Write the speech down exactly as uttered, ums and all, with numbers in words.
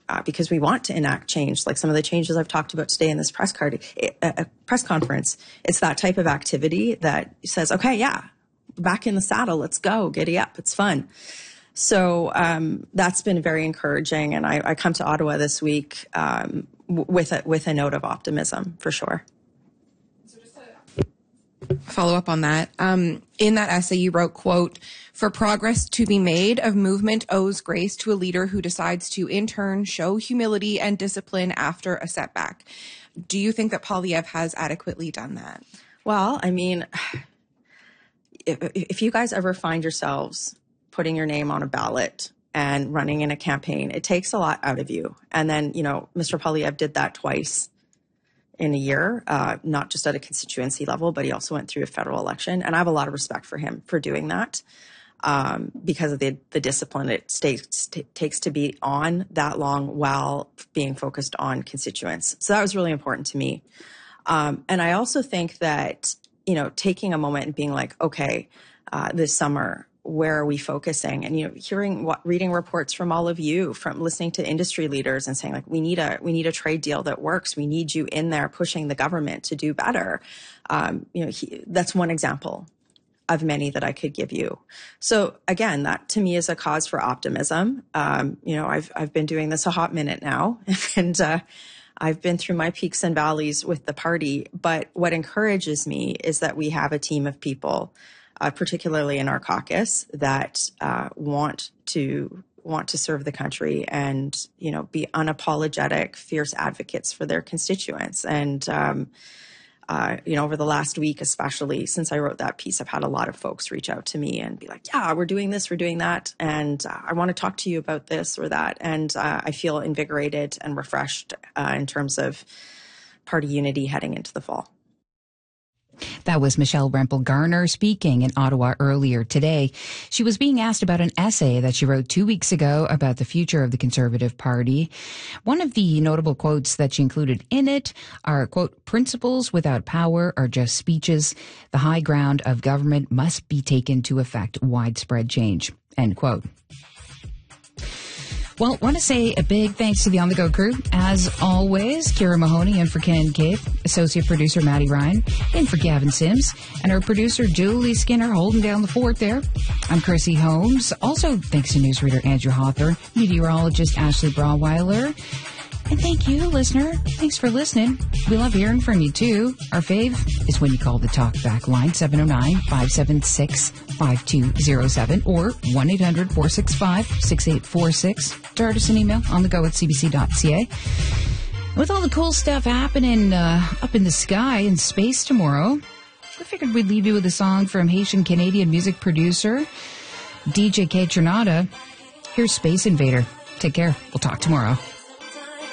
uh, because we want to enact change, like some of the changes I've talked about today in this press card, a press conference. It's that type of activity that says, okay, yeah, back in the saddle, let's go, giddy up, it's fun. So um, that's been very encouraging, and I, I come to Ottawa this week um, w- with a with a note of optimism for sure. Follow up on that. Um, in that essay, you wrote, quote, "For progress to be made, of movement owes grace to a leader who decides to, in turn, show humility and discipline after a setback." Do you think that Poilievre has adequately done that? Well, I mean, if, if you guys ever find yourselves putting your name on a ballot and running in a campaign, it takes a lot out of you. And then, you know, Mister Poilievre did that twice in a year, uh, not just at a constituency level, but he also went through a federal election. And I have a lot of respect for him for doing that um, because of the, the discipline it states, t- takes to be on that long while being focused on constituents. So that was really important to me. Um, and I also think that, you know, taking a moment and being like, okay, uh, this summer, where are we focusing? And, you know, hearing what, reading reports from all of you, from listening to industry leaders and saying like, we need a, we need a trade deal that works. We need you in there pushing the government to do better. Um, you know, he, that's one example of many that I could give you. So again, that to me is a cause for optimism. Um, you know, I've, I've been doing this a hot minute now and, uh, I've been through my peaks and valleys with the party, but what encourages me is that we have a team of people Uh, particularly in our caucus, that uh, want to want to serve the country and, you know, be unapologetic, fierce advocates for their constituents. And, um, uh, you know, over the last week, especially since I wrote that piece, I've had a lot of folks reach out to me and be like, yeah, we're doing this, we're doing that. And uh, I want to talk to you about this or that. And uh, I feel invigorated and refreshed uh, in terms of party unity heading into the fall. That was Michelle Rempel-Garner speaking in Ottawa earlier today. She was being asked about an essay that she wrote two weeks ago about the future of the Conservative Party. One of the notable quotes that she included in it are, quote, "Principles without power are just speeches. The high ground of government must be taken to effect widespread change," end quote. Well, want to say a big thanks to the On The Go crew. As always, Kira Mahoney in for Ken Cave, associate producer Maddie Ryan in for Gavin Sims, and our producer Julie Skinner holding down the fort there. I'm Chrissy Holmes. Also, thanks to newsreader Andrew Hawthorne, meteorologist Ashley Brawweiler. And thank you, listener. Thanks for listening. We love hearing from you, too. Our fave is when you call the talkback line, seven oh nine, five seven six, five two oh seven or one eight hundred, four six five, six eight four six. Start us an email on the go at c b c dot c a. With all the cool stuff happening uh, up in the sky in space tomorrow, I figured we'd leave you with a song from Haitian-Canadian music producer D J K Trinata. Here's Space Invader. Take care. We'll talk tomorrow.